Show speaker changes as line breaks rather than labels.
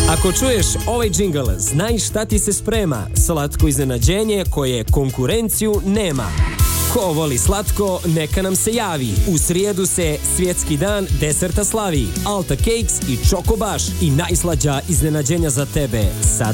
Ako čuješ ovaj džingl, znaj šta ti se sprema. Slatko iznenađenje koje konkurenciju nema. Ko voli slatko, neka nam se javi. U srijedu se svjetski dan deserta slavi. Alta Cakes i Choco Baš i najslađa iznenađenja za tebe. Sad